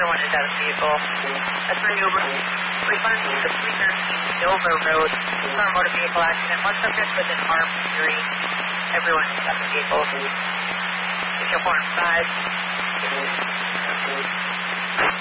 Everyone is out of the vehicle. A 3 Uber. Refund the 313 Dover Road for a motor vehicle accident. One subject with an arm injury. Everyone is out of the vehicle. Issue form 5.